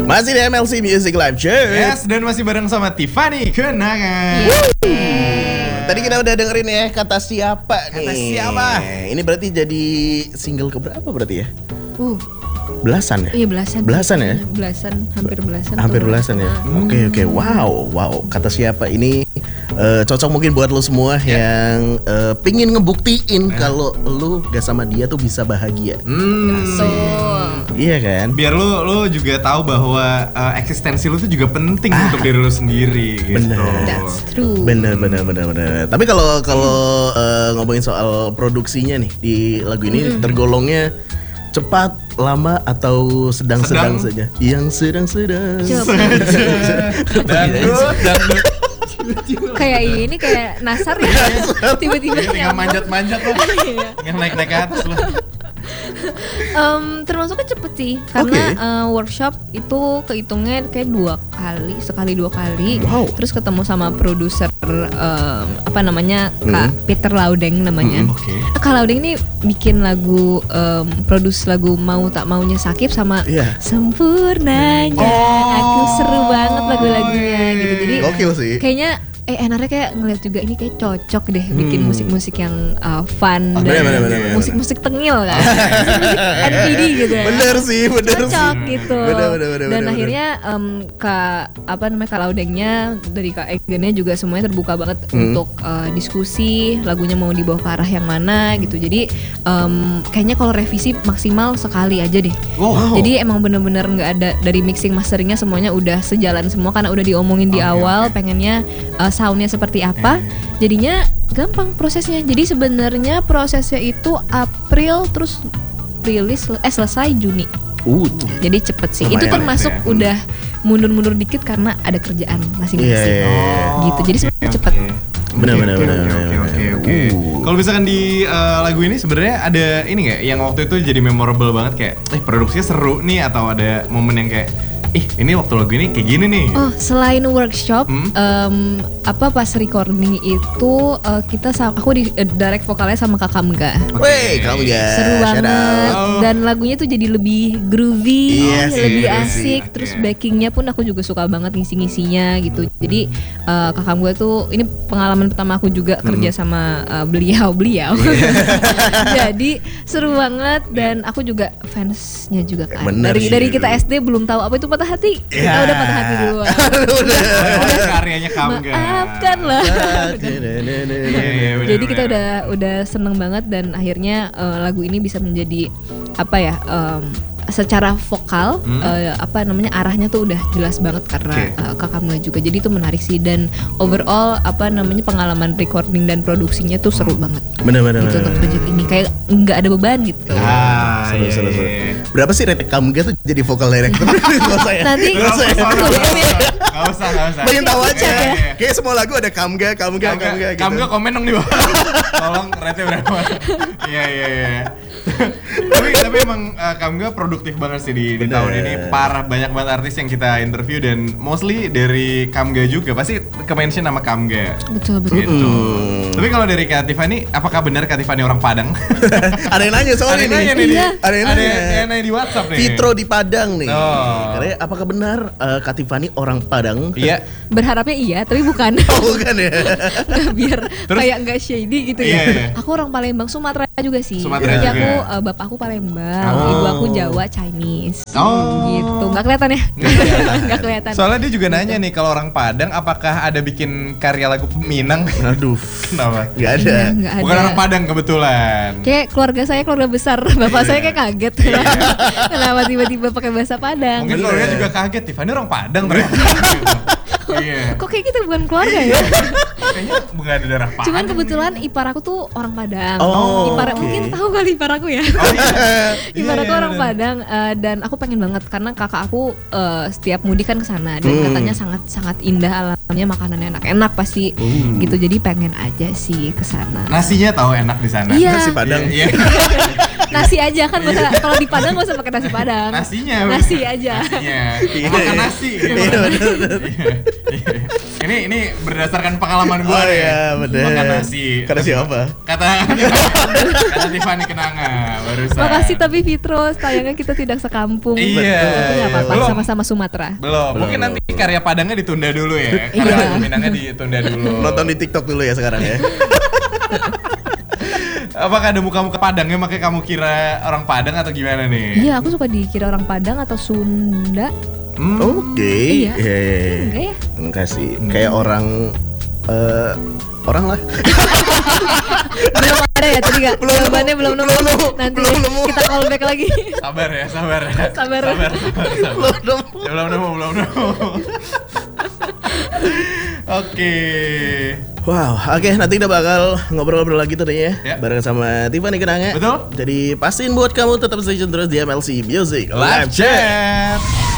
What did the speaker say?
Masih di MLC Music Live, cuy. Yes, dan masih bareng sama Tiffany Kenangan. Tadi kita udah dengerin ya Kata Siapa nih. Kata Siapa. Ini berarti jadi single keberapa berarti ya? Belasan ya? Iya belasan. Belasan ya? Belasan, hampir belasan. Hampir belasan ya. Oke. Wow. Kata Siapa ini cocok mungkin buat lo semua yang pingin ngebuktiin kalau lo gak sama dia tuh bisa bahagia. Iya kan? Biar lu juga tahu bahwa eksistensi lu tuh juga penting untuk diri lu sendiri gitu. Bener. That's true. Bener. Tapi kalau ngomongin soal produksinya nih di lagu ini tergolongnya cepat, lama atau sedang-sedang saja? Yang sedang-sedang. Dangdut. Kayak ini kayak Nasar ya. Tiba-tiba Tinggal manjat-manjat lo. Tinggal naik-naik ke atas lo. Termasuknya cepet sih karena workshop itu kehitungnya kayak 2 kali. Wow. Terus ketemu sama produser apa namanya Kak Peter Laudeng namanya. Kak Laudeng ini bikin lagu produce lagu Mau Tak Maunya Sakib sama Sempurnanya. Aku seru banget lagu-lagunya gitu. Jadi gokil sih. kayaknya enaknya kayak ngeliat juga ini kayak cocok deh bikin musik-musik yang fun dan bener. musik-musik tengil kan. Musik NPD gitu ya. Bener sih. Cocok gitu. Bener. Dan akhirnya Kak Laudengnya dari Kak Egennya juga semuanya terbuka banget untuk diskusi lagunya mau dibawa ke arah yang mana gitu. Jadi kayaknya kalau revisi maksimal sekali aja deh. Jadi emang bener-bener nggak ada dari mixing masteringnya semuanya udah sejalan semua karena udah diomongin di awal pengennya soundnya seperti apa, jadinya gampang prosesnya. Jadi sebenarnya prosesnya itu April terus rilis selesai Juni. Jadi cepet sih. Itu termasuk udah mundur-mundur dikit karena ada kerjaan masing-masing. Gitu. Jadi sebenarnya cepet. Bener. Oke. Kalau misalkan di lagu ini sebenarnya ada ini nggak yang waktu itu jadi memorable banget kayak, produksinya seru nih atau ada momen yang kayak ini waktu lagu ini kayak gini nih. Selain workshop, pas recording itu aku di direct vokalnya sama Kak Kamga. Kamga. Seru banget. Dan lagunya tuh jadi lebih groovy, lebih asik. Terus backingnya pun aku juga suka banget ngisi-ngisinya gitu. Jadi Kak Kamga tuh ini pengalaman pertama aku juga kerja sama beliau. Jadi seru banget dan aku juga fansnya juga kan. Dari kita SD belum tahu apa itu patah hati. Kita udah patah hati duluan. Karyanya Kamga. Maafkanlah. Jadi kita udah seneng banget dan akhirnya lagu ini bisa menjadi secara vokal arahnya tuh udah jelas banget karena Kak Kamga juga. Jadi itu menarik sih dan overall pengalaman recording dan produksinya tuh seru banget. Bener. Gitu untuk project ini kayak nggak ada beban gitu. Seru. Berapa sih rate Kamga tuh jadi vocal director? Nanti Gak usah. Pengen tahu aja. Kayak semua lagu ada Kamga gitu. Kamga komen dong di bawah. Tolong rate berapa? Iya. Tapi emang Kamga produktif banget sih di tahun ini. Parah, banyak banget artis yang kita interview dan mostly dari Kamga juga. Pasti ke-mention nama Kamga. Betul. Gitu. Tapi kalau dari Kak Tiffany, apakah benar Kak Tiffany orang Padang? Ada yang nanya soal ini. Ada yang nanya di WhatsApp nih. Fitro di Padang nih. Karena apakah benar Kak Tiffany orang Padang? Iya. Berharapnya iya, tapi bukan. Bukan ya. Biar kayak nggak shady gitu ya. Iya. Aku orang Palembang, Sumatera juga sih. Sumatera Jadi juga. bapak aku Palembang, ibu aku Jawa, Chinese. Gitu. Nggak kelihatan ya? Nggak kelihatan. Soalnya dia juga nanya nih kalau orang Padang apakah ada bikin karya lagu Minang? Aduh. Kenapa? Gak ada. Nggak ada. Bukan orang Padang kebetulan. Kayak keluarga saya keluarga besar, bapak saya kayak kaget. Kenapa tiba-tiba pakai bahasa Padang? Mungkin keluarga juga kaget, Tiffany orang Padang ternyata. Iya. Kok kayak kita bukan keluarga ya? Kayaknya bukan ada darah Padang. Cuman kebetulan ipar aku tuh orang Padang. Oke. Mungkin tahu kali ipar aku ya. Ipar aku orang Padang dan aku pengen banget karena kakak aku setiap mudik kan ke sana dan katanya sangat indah alamnya, makanannya enak-enak pasti gitu. Jadi pengen aja sih ke sana. Nasinya tahu enak di sana. Iya. Nasi Padang. Iya. Nasi aja kan kalau di Padang gak usah pakai nasi Padang. Nasinya. Nasi aja. Nasinya. Makan nasi. Iya, bener. Ini berdasarkan pengalaman gue Oh iya, bener. makan nasi. Kata siapa? Kata Tiffany Kenanga barusan. Makasih tapi Fitros, sayangnya kita tidak sekampung. Iya. Tapi nggak apa-apa, Belum. sama-sama Sumatera. Belum, mungkin nanti karya Padangnya ditunda dulu ya. Iya. Karya Minangnya ditunda dulu. Nonton di TikTok dulu ya sekarang ya. Apakah ada muka-muka Padangnya makanya kamu kira orang Padang atau gimana nih? Iya, aku suka dikira orang Padang atau Sunda. Oke. Iya. Enggak ya? Enggak sih. Kayak orang orang lah. Belum ada ya tadi nggak? Jawabannya belum nemu. Nanti belum nemu. kita call back lagi. Sabar ya. Sabar. Belum nemu. Oke. Wow, oke, nanti kita bakal ngobrol-ngobrol lagi tuh ya, Ya. bareng sama Tiffany Kenanga. Betul. Jadi pastiin buat kamu tetap stay tune terus di MLC Music Live chat.